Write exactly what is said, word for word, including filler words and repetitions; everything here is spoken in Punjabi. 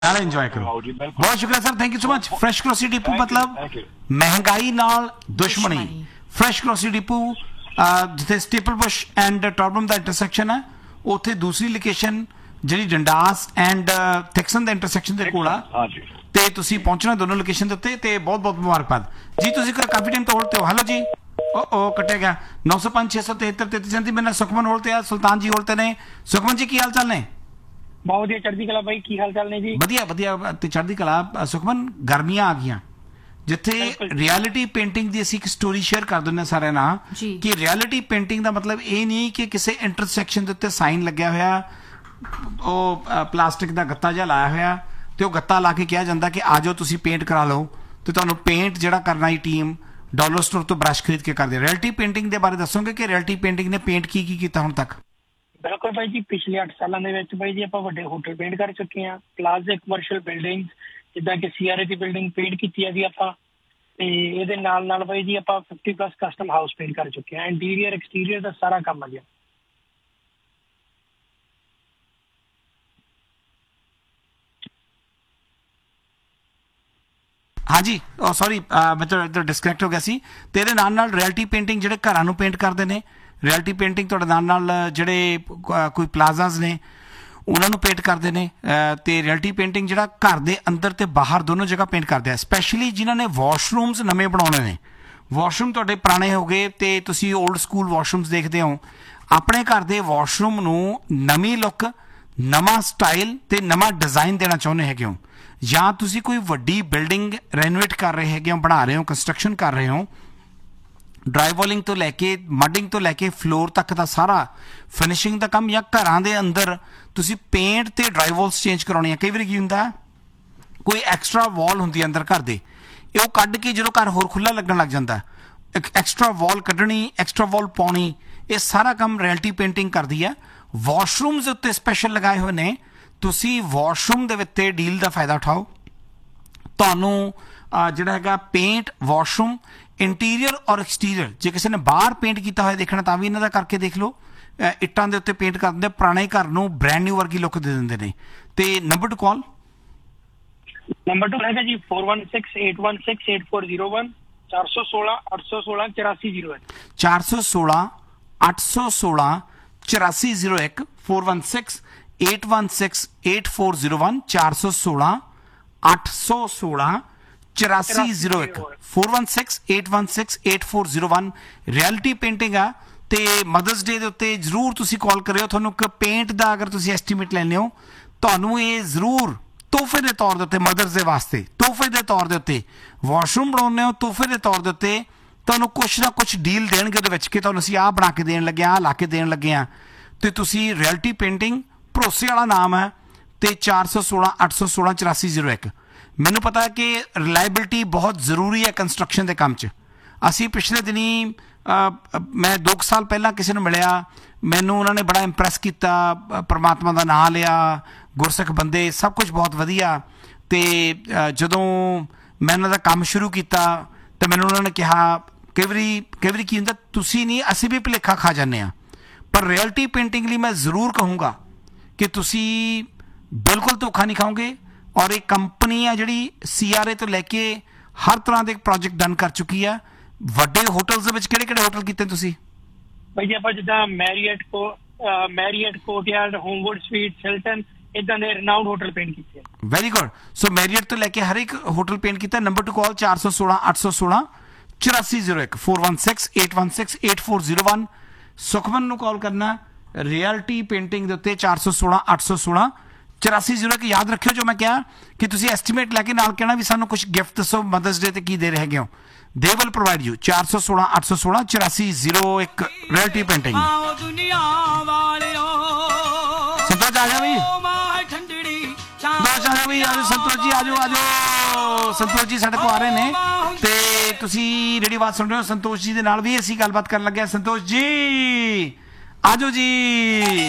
ਇੰਜੋਏ ਕਰੋ। ਬਹੁਤ ਸ਼ੁਕਰੀਆ sir, thank you so much. Fresh grocery depot ਮਤਲਬ ਮਹਿੰਗਾਈ ਨਾਲ ਦੁਸ਼ਮਣੀ। ਫਰੈਸ਼ ਗਰੋਸਰੀ ਡਿਪੂ ਜਿੱਥੇ staple Bush and ਟੌਰਬਨ the intersection ਹੈ, ਉੱਥੇ ਦੂਸਰੀ ਲੋਕੇਸ਼ਨ ਜਿਹੜੀ ਡੰਡਾਸ ਐਂਡ ਥਿਕਸਨ ਦੇ ਇੰਟਰਸੈਕਸ਼ਨ ਦੇ ਕੋਲ ਆ, ਤੇ ਤੁਸੀਂ ਪਹੁੰਚਣਾ ਦੋਨੋਂ ਲੋਕੇਸ਼ਨ ਦੇ ਉੱਤੇ। ਤੇ ਬਹੁਤ ਬਹੁਤ ਮੁਬਾਰਕਬਾਦ ਜੀ, ਤੁਸੀਂ ਕਾਫੀ ਟਾਈਮ ਤੋਂ ਹੋਲਡ ਤੇ ਹੋ। ਹੈਲੋ ਜੀ, ਉਹ ਕੱਟਿਆ ਗਿਆ। ਨੌ ਸੌ ਪੰਜ ਛੇ ਸੌ ਤਿਹੱਤਰ ਤੇਤੀ ਸੈਂਤੀ। ਮੇਰੇ ਨਾਲ ਸੁਖਮਨ ਹੋਲਡ ਤੇ ਆ, ਸੁਲਤਾਨ ਜੀ ਹੋਲਡ ਤੇ ਨੇ। ਸੁਖਮਨ ਜੀ ਕੀ ਹਾਲ ਚਾਲ ਨੇ? ਬਹੁਤ ਵਧੀਆ, ਚੜ੍ਹਦੀ ਕਲਾ ਬਾਈ, ਕੀ ਹਾਲ ਚਾਲ ਨੇ ਜੀ? ਵਧੀਆ ਵਧੀਆ ਤੇ ਚੜ੍ਹਦੀ ਕਲਾ। ਸੁਖਮਨ, ਗਰਮੀਆਂ ਆ ਗਈਆਂ ਜਿੱਥੇ ਰਿਐਲਿਟੀ ਪੇਂਟਿੰਗ ਦੀ ਅਸੀਂ ਇੱਕ ਸਟੋਰੀ ਸ਼ੇਅਰ ਕਰ ਦਿੰਦੇ ਸਾਰਿਆਂ ਨਾਲ ਕਿ ਰਿਐਲਿਟੀ ਪੇਂਟਿੰਗ ਦਾ ਮਤਲਬ ਇਹ ਨਹੀਂ ਕਿ ਕਿਸੇ ਇੰਟਰਸੈਕਸ਼ਨ ਦੇ ਉੱਤੇ ਸਾਈਨ ਲੱਗਿਆ ਹੋਇਆ, ਉਹ ਪਲਾਸਟਿਕ ਦਾ ਗੱਤਾ ਜਿਹਾ ਲਾਇਆ ਹੋਇਆ ਤੇ ਉਹ ਗੱਤਾ ਲਾ ਕੇ ਕਿਹਾ ਜਾਂਦਾ ਕਿ ਆ ਜਾਓ ਤੁਸੀਂ ਪੇਂਟ ਕਰਾ ਲਓ, ਤੇ ਤੁਹਾਨੂੰ ਪੇਂਟ ਜਿਹੜਾ ਕਰਨਾ ਹੀ ਟੀਮ ਡਾਲਰ ਸਟੋਰ ਤੋਂ ਬਰਸ਼ ਖਰੀਦ ਕੇ ਕਰਦੇ। ਰਿਐਲਿਟੀ ਪੇਂਟਿੰਗ ਦੇ ਬਾਰੇ ਦੱਸੋਗੇ ਕਿ ਰਿਐਲਿਟੀ ਪੇਂਟਿੰਗ ਨੇ ਪੇਂਟ ਕੀ ਕੀ ਕੀਤਾ ਹੁਣ ਤੱਕ? ਬਿਲਕੁਲ ਭਾਈ ਜੀ, ਪਿਛਲੇ ਅੱਠ ਸਾਲਾਂ ਦੇ ਵਿੱਚ ਭਾਈ ਜੀ ਆਪਾਂ ਵੱਡੇ ਹੋਟਲ ਪੇਂਟ ਕਰ ਚੁੱਕੇ ਹਾਂ, ਪਲਾਜ਼ਾ ਕਮਰਸ਼ੀਅਲ ਬਿਲਡਿੰਗ ਜਿੱਦਾਂ ਕਿ ਸੀਆਰਏ ਦੀ ਬਿਲਡਿੰਗ ਪੇਂਟ ਕੀਤੀ ਹੈ ਜੀ ਆਪਾਂ, ਤੇ ਇਹਦੇ ਨਾਲ ਨਾਲ ਭਾਈ ਜੀ ਆਪਾਂ fifty plus custom house paint ਕਰ ਚੁੱਕੇ ਹਾਂ। ਇੰਟੀਰੀਅਰ ਐਕਸਟੀਰੀਅਰ ਦਾ ਸਾਰਾ ਕੰਮ ਆ ਗਿਆ। ਹਾਂਜੀ, ਉਹ ਸੌਰੀ ਮੈਂ ਤਾਂ ਇੱਧਰ ਡਿਸਕਨੈਕਟ ਹੋ ਗਿਆ ਸੀ। ਤੇ ਇਹਦੇ ਨਾਲ ਨਾਲ ਰਿਐਲਿਟੀ ਪੇਂਟਿੰਗ ਜਿਹੜੇ ਘਰਾਂ ਨੂੰ ਪੇਂਟ ਕਰਦੇ ਨੇ, ਰਿਐਲਿਟੀ ਪੇਂਟਿੰਗ ਤੁਹਾਡੇ ਨਾਲ ਨਾਲ ਜਿਹੜੇ ਕੋਈ ਪਲਾਜ਼ਾਸ ਨੇ ਉਹਨਾਂ ਨੂੰ ਪੇਂਟ ਕਰਦੇ ਨੇ, ਤੇ ਰਿਐਲਿਟੀ ਪੇਂਟਿੰਗ ਜਿਹੜਾ ਘਰ ਦੇ ਅੰਦਰ ਤੇ ਬਾਹਰ ਦੋਨੋਂ ਜਗ੍ਹਾ ਪੇਂਟ ਕਰਦੇ ਆ। ਸਪੈਸ਼ਲੀ ਜਿਨ੍ਹਾਂ ਨੇ ਵਾਸ਼ਰੂਮਸ ਨਵੇਂ ਬਣਾਉਣੇ ਨੇ, ਵਾਸ਼ਰੂਮ ਤੁਹਾਡੇ ਪੁਰਾਣੇ ਹੋ ਗਏ ਤੇ ਤੁਸੀਂ ਓਲਡ ਸਕੂਲ ਵਾਸ਼ਰੂਮਸ ਦੇਖਦੇ ਹੋ, ਆਪਣੇ ਘਰ ਦੇ ਵਾਸ਼ਰੂਮ ਨੂੰ ਨਵੀਂ ਲੁੱਕ, ਨਵਾਂ ਸਟਾਈਲ ਤੇ ਨਵਾਂ ਡਿਜ਼ਾਈਨ ਦੇਣਾ ਚਾਹੁੰਦੇ ਹੈਗੇ ਹੋ, ਜਾਂ ਤੁਸੀਂ ਕੋਈ ਵੱਡੀ ਬਿਲਡਿੰਗ ਰੈਨੋਵੇਟ ਕਰ ਰਹੇ ਹੈਗੇ ਹੋ, ਬਣਾ ਰਹੇ ਹੋ, ਕੰਸਟਰਕਸ਼ਨ ਕਰ ਰਹੇ ਹੋ, ਡਰਾਈਵੋਲਿੰਗ ਤੋਂ ਲੈ ਕੇ ਮੱਡਿੰਗ ਤੋਂ ਲੈ ਕੇ ਫਲੋਰ ਤੱਕ ਦਾ ਸਾਰਾ ਫਿਨਿਸ਼ਿੰਗ ਦਾ ਕੰਮ, ਜਾਂ ਘਰਾਂ ਦੇ ਅੰਦਰ ਤੁਸੀਂ ਪੇਂਟ ਤੇ ਡਰਾਈਵੋਲਸ ਚੇਂਜ ਕਰਾਉਣੇ ਆ। ਕਈ ਵਾਰੀ ਕੀ ਹੁੰਦਾ, ਕੋਈ ਐਕਸਟਰਾ ਵਾਲ ਹੁੰਦੀ ਹੈ ਅੰਦਰ ਘਰ ਦੇ, ਇਹ ਉਹ ਕੱਢ ਕੇ ਜਦੋਂ ਘਰ ਹੋਰ ਖੁੱਲ੍ਹਾ ਲੱਗਣ ਲੱਗ ਜਾਂਦਾ, ਐਕਸਟਰਾ ਵਾਲ ਕੱਢਣੀ, ਐਕਸਟਰਾ ਵਾਲ ਪਾਉਣੀ, ਇਹ ਸਾਰਾ ਕੰਮ ਰਿਐਲਿਟੀ ਪੇਂਟਿੰਗ ਕਰਦੀ ਹੈ। ਵਾਸ਼ਰੂਮਸ ਦੇ ਉੱਤੇ ਸਪੈਸ਼ਲ ਲਗਾਏ ਹੋਏ ਨੇ, ਤੁਸੀਂ ਵਾਸ਼ਰੂਮ ਦੇ ਵਿੱਚ ਡੀਲ ਦਾ ਫਾਇਦਾ ਉਠਾਓ। ਤੁਹਾਨੂੰ ਜਿਹੜਾ ਹੈਗਾ ਪੇਂਟ ਵਾਸ਼ਰੂਮ ਇੰਟੀਰੀਅਰ ਔਰ ਐਕਸਟੀਰੀਅਰ, ਜੇ ਕਿਸੇ ਨੇ ਬਾਹਰ ਪੇਂਟ ਕੀਤਾ ਹੋਇਆ ਦੇਖਣਾ ਤਾਂ ਵੀ ਇਹਨਾਂ ਦਾ ਕਰਕੇ ਦੇਖ ਲਓ। ਇੱਟਾਂ ਦੇ ਉੱਤੇ ਪੇਂਟ ਕਰ ਦਿੰਦੇ, ਪੁਰਾਣੇ ਘਰ ਨੂੰ ਬ੍ਰੈਂਡ ਨਿਊ ਵਰਗੀ ਲੁੱਕ ਦੇ ਦਿੰਦੇ ਨੇ। ਤੇ number two call number two ਹੈਗਾ ਜੀ four one six eight one six eight four zero one, ਚਾਰ ਸੌ ਸੋਲਾਂ ਅੱਠ ਸੌ ਸੋਲਾਂ ਚੁਰਾਸੀ ਜ਼ੀਰੋ ਇੱਕ, ਚਾਰ ਸੌ ਸੋਲਾਂ ਅੱਠ ਸੌ ਸੋਲਾਂ ਚੁਰਾਸੀ ਜ਼ੀਰੋ ਇੱਕ, four one six eight one six eight four zero one, ਚਾਰ ਸੌ ਸੋਲਾਂ ਅੱਠ ਸੌ ਸੋਲਾਂ ਚੁਰਾਸੀ ਜ਼ੀਰੋ ਇੱਕ, four one six eight one six eight four zero one. Reality painting ਆ, ਤੇ ਮਦਰਸ ਡੇ ਦੇ ਉੱਤੇ ਜ਼ਰੂਰ ਤੁਸੀਂ ਕਾਲ ਕਰਿਓ। ਤੁਹਾਨੂੰ ਇੱਕ ਪੇਂਟ ਦਾ ਅਗਰ ਤੁਸੀਂ ਐਸਟੀਮੇਟ ਲੈਂਦੇ ਹੋ, ਤੁਹਾਨੂੰ ਇਹ ਜ਼ਰੂਰ ਤੋਹਫੇ ਦੇ ਤੌਰ ਦੇ ਉੱਤੇ, ਮਦਰਸ ਦੇ ਵਾਸਤੇ ਤੋਹਫੇ ਦੇ ਤੌਰ ਦੇ ਉੱਤੇ, ਵਾਸ਼ਰੂਮ ਬਣਾਉਂਦੇ ਹੋ ਤੋਹਫੇ ਦੇ ਤੌਰ ਦੇ ਉੱਤੇ, ਤੁਹਾਨੂੰ ਕੁਛ ਨਾ ਕੁਛ ਡੀਲ ਦੇਣਗੇ ਉਹਦੇ ਵਿੱਚ ਕਿ ਤੁਹਾਨੂੰ ਅਸੀਂ ਆਹ ਬਣਾ ਕੇ ਦੇਣ ਲੱਗੇ, ਆਹ ਲਾ ਕੇ ਦੇਣ ਲੱਗੇ ਹਾਂ। ਤੇ ਤੁਸੀਂ ਰਿਐਲਿਟੀ ਪੇਂਟਿੰਗ, ਭਰੋਸੇ ਵਾਲਾ ਨਾਮ ਹੈ, ਤੇ ਚਾਰ ਸੌ ਸੋਲਾਂ ਅੱਠ ਸੌ ਸੋਲਾਂ ਚੁਰਾਸੀ ਜ਼ੀਰੋ ਇੱਕ। ਮੈਨੂੰ ਪਤਾ ਹੈ ਕਿ ਰਿਲਾਇਬਿਲਿਟੀ ਬਹੁਤ ਜ਼ਰੂਰੀ ਹੈ ਕੰਸਟਰਕਸ਼ਨ ਦੇ ਕੰਮ 'ਚ। ਅਸੀਂ ਪਿਛਲੇ ਦਿਨੀ ਮੈਂ ਦੋ ਕੁ ਸਾਲ ਪਹਿਲਾਂ ਕਿਸੇ ਨੂੰ ਮਿਲਿਆ, ਮੈਨੂੰ ਉਹਨਾਂ ਨੇ ਬੜਾ ਇੰਪ੍ਰੈਸ ਕੀਤਾ, ਪਰਮਾਤਮਾ ਦਾ ਨਾਂ ਲਿਆ, ਗੁਰਸਿੱਖ ਬੰਦੇ, ਸਭ ਕੁਝ ਬਹੁਤ ਵਧੀਆ। ਤੇ ਜਦੋਂ ਮੈਂ ਉਹਨਾਂ ਦਾ ਕੰਮ ਸ਼ੁਰੂ ਕੀਤਾ ਤਾਂ ਮੈਨੂੰ ਉਹਨਾਂ ਨੇ ਕਿਹਾ, ਕਈ ਵਾਰੀ ਕਈ ਵਾਰੀ ਕੀ ਹੁੰਦਾ, ਤੁਸੀਂ ਨਹੀਂ ਅਸੀਂ ਵੀ ਭੁਲੇਖਾ ਖਾ ਜਾਂਦੇ ਹਾਂ, ਪਰ ਰਿਐਲਿਟੀ ਪੇਂਟਿੰਗ ਲਈ ਮੈਂ ਜ਼ਰੂਰ ਕਹੂੰਗਾ ਕਿ ਤੁਸੀਂ ਬਿਲਕੁਲ ਧੋਖਾ ਨਹੀਂ ਖਾਓਗੇ। ਔਰ ਇਹ ਕੰਪਨੀ ਆ ਜਿਹੜੀ ਸੀ ਆਰ ਏ ਤੋਂ ਲੈ ਕੇ ਹਰ ਤਰ੍ਹਾਂ ਦੇ ਪ੍ਰੋਜੈਕਟ ਡਨ ਕਰ ਚੁੱਕੀ ਆ। ਵੱਡੇ ਹੋਟਲਸ ਦੇ ਵਿੱਚ ਕਿਹੜੇ ਕਿਹੜੇ ਹੋਟਲ ਕੀਤੇ ਤੁਸੀਂ? ਭਾਈ ਜੀ ਆਪਾਂ ਜਿੱਦਾਂ ਮੈਰੀਅਟ ਕੋ ਮੈਰੀਅਟ ਕੋਰਟਯਾਰਡ, ਹੋਮਵੁੱਡ ਸਵੀਟ, ਹਿਲਟਨ, ਇਦਾਂ ਦੇ ਰਿਨਾਊਂਡ ਹੋਟਲ ਪੇਂਟ ਕੀਤੇ। Very good. ਸੋ ਮੈਰੀਅਟ ਤੋਂ ਲੈ ਕੇ ਹਰ ਇੱਕ ਹੋਟਲ ਪੇਂਟ ਕੀਤਾ। ਨੰਬਰ ਟੂ ਕਾਲ ਚਾਰ ਸੌ ਸੋਲਾਂ ਅੱਠ ਸੌ ਸੋਲਾਂ ਚੁਰਾਸੀ ਜ਼ੀਰੋ ਇੱਕ, four one six eight one six eight four zero one. Sukhman ਨੂੰ ਕਾਲ ਕਰਨਾ ਰਿਐਲਿਟੀ ਪੇਂਟਿੰਗ ਦੇ ਉੱਤੇ ਚਾਰ ਸੌ ਸੋਲਾਂ ਅੱਠ ਸੌ ਸੋਲਾਂ ਚੁਰਾਸੀ ਜ਼ੀਰੋ ਇੱਕ। ਯਾਦ ਰੱਖਿਓ ਜੋ ਮੈਂ ਕਿਹਾ ਕਿ ਤੁਸੀਂ ਐਸਟੀਮੇਟ ਲੈ ਕੇ ਨਾਲ ਕਹਿਣਾ ਵੀ ਸਾਨੂੰ ਕੁਝ ਗਿਫਟ ਦੱਸੋ ਮਦਰਸ ਡੇ ਤੇ ਕੀ ਦੇ ਰਹੇ ਹੈਗੇ ਹੋ। They will provide you. ਚਾਰ ਸੌ ਸੋਲਾਂ ਅੱਠ ਸੌ ਸੋਲਾਂ ਚੁਰਾਸੀ ਜ਼ੀਰੋ ਇੱਕ। Reality painting. ਸੰਤੋਸ਼ ਆ ਜਾ ਵੀ, ਸੰਤੋਸ਼ ਆ ਜਾ ਵੀ, ਆਜੋ ਸੰਤੋਸ਼ ਜੀ, ਆਜੋ ਆਜੋ। ਸੰਤੋਸ਼ ਜੀ ਸਾਡੇ ਕੋਲ ਆ ਰਹੇ ਨੇ ਤੇ ਤੁਸੀਂ ਜਿਹੜੀ ਆਵਾਜ਼ ਸੁਣ ਰਹੇ ਹੋ, ਸੰਤੋਸ਼ ਜੀ ਦੇ ਨਾਲ ਵੀ ਅਸੀਂ ਗੱਲਬਾਤ ਕਰਨ ਲੱਗੇ। ਸੰਤੋਸ਼ ਜੀ ਆਜੋ ਜੀ।